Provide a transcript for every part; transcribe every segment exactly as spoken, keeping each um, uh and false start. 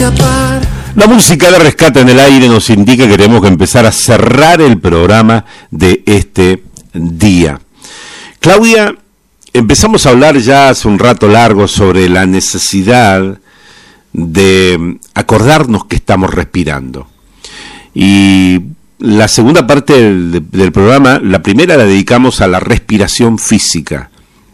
escapar. La música de Rescate en el Aire nos indica que tenemos que empezar a cerrar el programa de este día. Claudia, empezamos a hablar ya hace un rato largo sobre la necesidad de acordarnos que estamos respirando. Y la segunda parte del, del programa, la primera la dedicamos a la respiración física.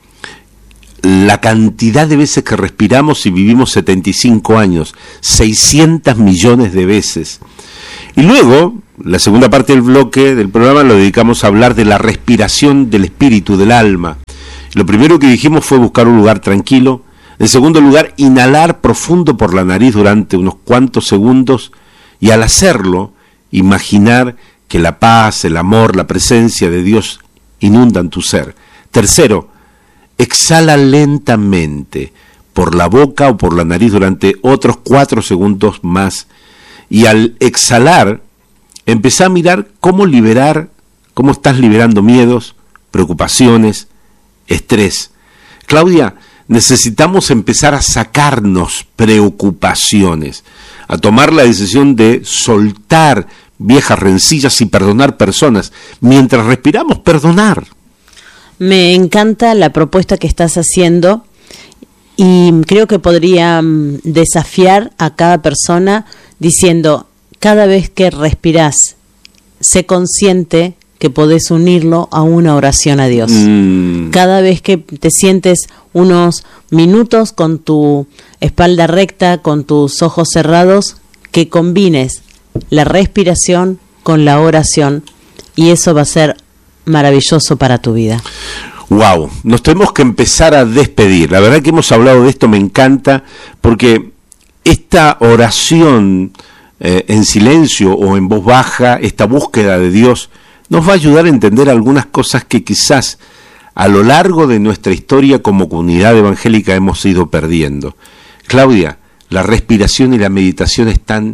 La cantidad de veces que respiramos y vivimos setenta y cinco años, seiscientos millones de veces. Y luego, la segunda parte del bloque del programa lo dedicamos a hablar de la respiración del espíritu, del alma. Lo primero que dijimos fue buscar un lugar tranquilo. En segundo lugar, inhalar profundo por la nariz durante unos cuantos segundos y al hacerlo, imaginar que la paz, el amor, la presencia de Dios inundan tu ser. Tercero, exhala lentamente por la boca o por la nariz durante otros cuatro segundos más y al exhalar empezá a mirar cómo liberar, cómo estás liberando miedos, preocupaciones, estrés. Claudia, necesitamos empezar a sacarnos preocupaciones, a tomar la decisión de soltar viejas rencillas y perdonar personas. Mientras respiramos, perdonar. Me encanta la propuesta que estás haciendo y creo que podría desafiar a cada persona diciendo, cada vez que respirás, sé consciente que podés unirlo a una oración a Dios. Mm. Cada vez que te sientes unos minutos con tu espalda recta, con tus ojos cerrados, que combines la respiración con la oración y eso va a ser maravilloso para tu vida. Wow, nos tenemos que empezar a despedir. La verdad que hemos hablado de esto, me encanta, porque esta oración eh, en silencio o en voz baja, esta búsqueda de Dios, nos va a ayudar a entender algunas cosas que quizás a lo largo de nuestra historia como comunidad evangélica hemos ido perdiendo. Claudia, la respiración y la meditación están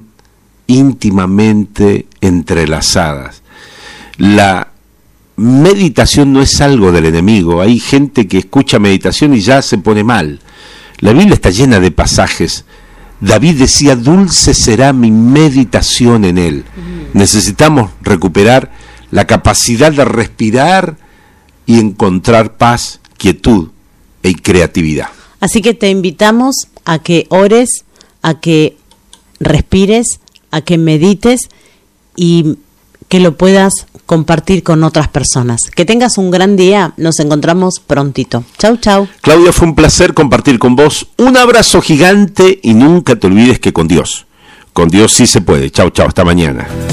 íntimamente entrelazadas. La meditación no es algo del enemigo. Hay gente que escucha meditación y ya se pone mal. La Biblia está llena de pasajes. David decía, dulce será mi meditación en él. Mm. Necesitamos recuperar la capacidad de respirar y encontrar paz, quietud y creatividad. Así que te invitamos a que ores, a que respires, a que medites y que lo puedas compartir con otras personas. Que tengas un gran día, nos encontramos prontito. Chau, chau. Claudia, fue un placer compartir con vos. Un abrazo gigante y nunca te olvides que con Dios, con Dios sí se puede. Chau, chau, hasta mañana.